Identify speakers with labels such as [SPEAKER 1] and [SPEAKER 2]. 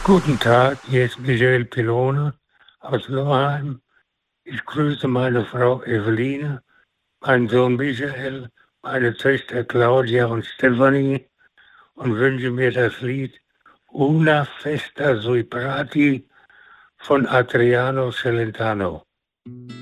[SPEAKER 1] Guten Tag, hier ist Michael Pilone aus Loheim. Ich grüße meine Frau Eveline, meinen Sohn Michael, meine Töchter Claudia und Stefanie und wünsche mir das Lied Una Festa sui Prati von Adriano Celentano.